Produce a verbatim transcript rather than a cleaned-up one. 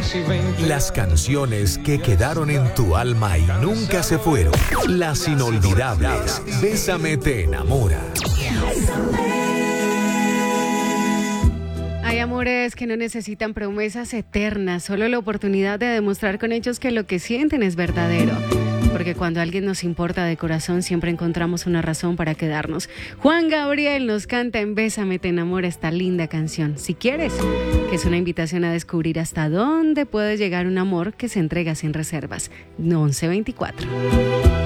Las canciones que quedaron en tu alma y nunca se fueron. Las inolvidables. Bésame te enamora. Hay amores que no necesitan promesas eternas, solo la oportunidad de demostrar con hechos que lo que sienten es verdadero. Porque cuando alguien nos importa de corazón, siempre encontramos una razón para quedarnos. Juan Gabriel nos canta en Bésame te enamora esta linda canción. Si quieres, que es una invitación a descubrir hasta dónde puede llegar un amor que se entrega sin reservas. once veinticuatro.